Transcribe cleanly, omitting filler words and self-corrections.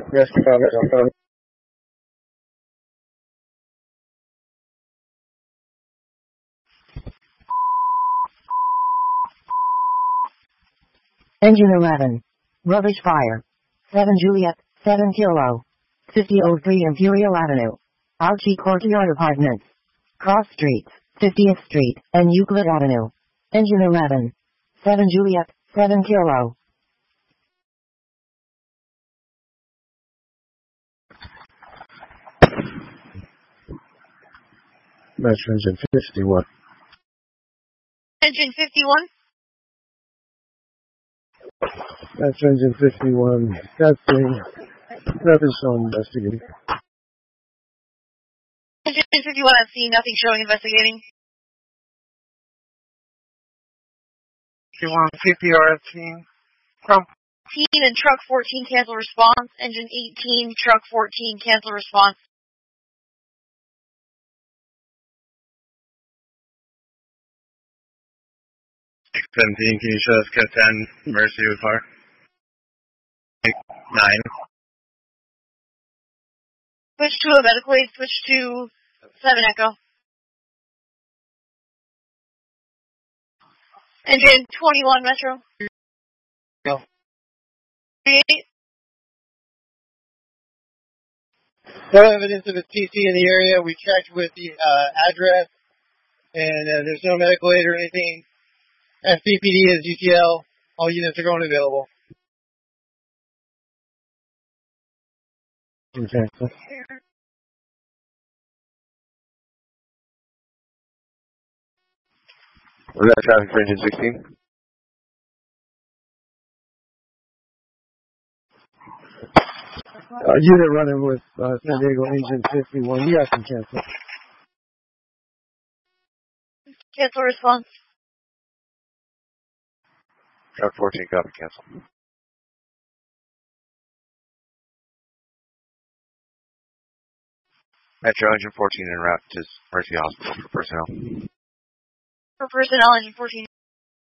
Rescue Pilot, I'm coming. Engine 11. Rubbish fire. 7 Juliet, 7 Kilo. 5003 Imperial Avenue. Archie Courtyard Apartments. Cross Streets, 50th Street, and Euclid Avenue. Engine 11. 7 Juliet, 7 Kilo. Metro Engine 51. Engine 51. Metro Engine 51. Testing. Nothing showing investigating. Engine 51 at scene, nothing showing investigating. 51 PPR at scene. From 18 and truck 14 cancel response. Engine 18, truck 14 cancel response. 17, can you show us code 10, Mercy with fire? 9. Switch to a medical aid, switch to 7 Echo. Engine 21 Metro. Go. 38. No evidence of a TC in the area. We checked with the address, and there's no medical aid or anything. FPPD is UTL. All units are going available. Okay. Was that traffic for engine 16? Unit running with San Diego Engine 51. You guys can cancel. Cancel response. Truck 14, copy, cancel. Metro Engine 14 en route to Mercy Hospital for personnel. For personnel, Engine 14.